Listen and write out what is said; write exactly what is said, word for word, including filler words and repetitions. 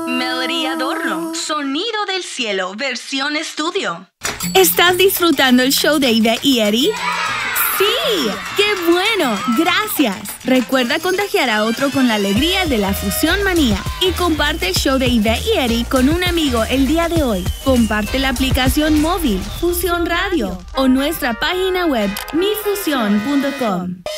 Melody Adorno, Sonido del Cielo, versión estudio. ¿Estás disfrutando el show de Ivette y Eddie? ¡Sí! ¡Qué bueno! ¡Gracias! Recuerda contagiar a otro con la alegría de la Fusión Manía y comparte el show de Ivette y Eddie con un amigo el día de hoy. Comparte la aplicación móvil Fusión Radio o nuestra página web mi fusión punto com.